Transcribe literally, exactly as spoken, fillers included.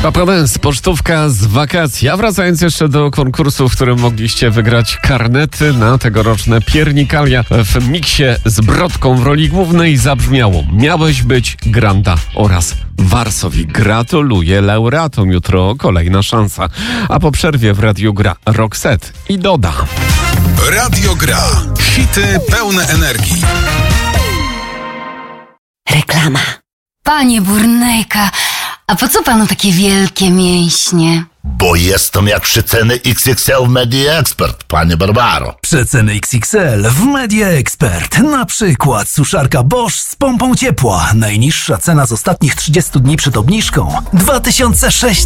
Papa Dance, pocztówka z wakacji. A wracając jeszcze do konkursu, w którym mogliście wygrać karnety na tegoroczne piernikalia w miksie z Brodką w roli głównej, zabrzmiało: miałeś być Granda oraz Warsowi. Gratuluję laureatom. Jutro kolejna szansa. A po przerwie w Radiu Gra Roxette i Doda. Radio Gra. Hity pełne energii. Reklama. Panie Burnejka, a po co panu takie wielkie mięśnie? Bo jestem jak przeceny X X L w Media Expert, panie Barbaro. Przeceny X X L w Media Expert. Na przykład suszarka Bosch z pompą ciepła. Najniższa cena z ostatnich trzydziestu dni przed obniżką dwa tysiące sześćset